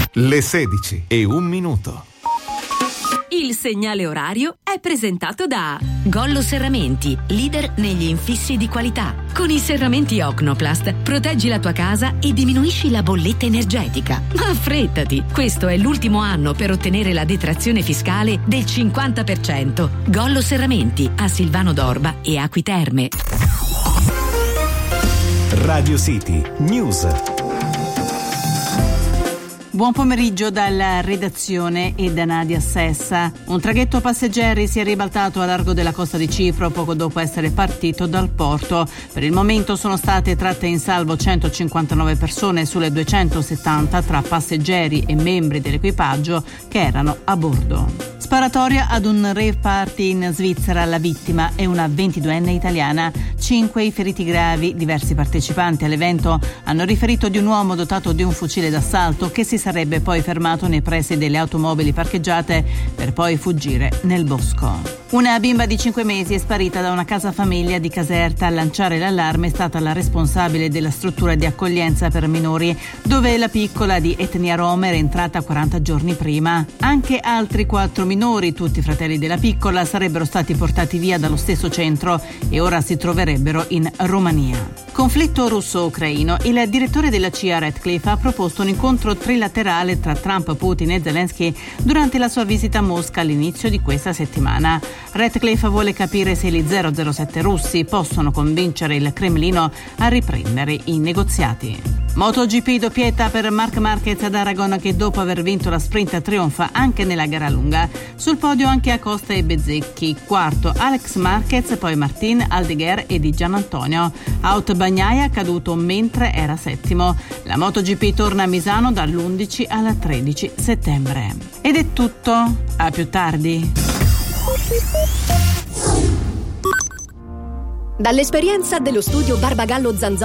Le 16:01. Il segnale orario è presentato da Gollo Serramenti, leader negli infissi di qualità. Con i serramenti Ocnoplast proteggi la tua casa e diminuisci la bolletta energetica. Ma affrettati, questo è l'ultimo anno per ottenere la detrazione fiscale del 50%. Gollo Serramenti a Silvano d'Orba e Acqui Terme. Radio City News. Buon pomeriggio dalla redazione e da Nadia Sessa. Un traghetto passeggeri si è ribaltato a largo della costa di Cipro poco dopo essere partito dal porto. Per il momento sono state tratte in salvo 159 persone sulle 270 tra passeggeri e membri dell'equipaggio che erano a bordo. Sparatoria ad un rave party in Svizzera. La vittima è una 22enne italiana. 5 i feriti gravi. Diversi partecipanti all'evento hanno riferito di un uomo dotato di un fucile d'assalto che si sarebbe poi fermato nei pressi delle automobili parcheggiate per poi fuggire nel bosco. Una bimba di 5 mesi è sparita da una casa famiglia di Caserta. A lanciare l'allarme è stata la responsabile della struttura di accoglienza per minori, dove la piccola di etnia rom era entrata 40 giorni prima. Anche altri 4 minori, tutti fratelli della piccola, sarebbero stati portati via dallo stesso centro e ora si troverebbero in Romania. Conflitto russo-ucraino. Il direttore della CIA Ratcliffe ha proposto un incontro trilaterale tra Trump, Putin e Zelensky durante la sua visita a Mosca all'inizio di questa settimana. Ratcliffe vuole capire se gli 007 russi possono convincere il Cremlino a riprendere i negoziati. MotoGP doppietta per Marc Marquez ad Aragon, che dopo aver vinto la sprint trionfa anche nella gara lunga. Sul podio anche Acosta e Bezzecchi, quarto Alex Marquez, poi Martin, Aldeguer e Di Gianantonio. Out Bagnaia caduto mentre era settimo. La MotoGP torna a Misano dall'11 al 13 settembre. Ed è tutto, a più tardi. Dall'esperienza dello studio Barbagallo Zanzò